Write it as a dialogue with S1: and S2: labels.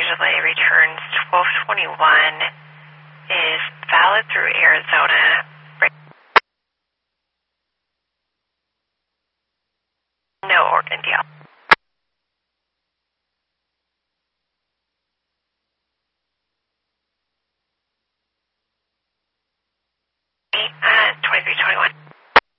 S1: delay returns 1221 is valid through Arizona. No Oregon deal.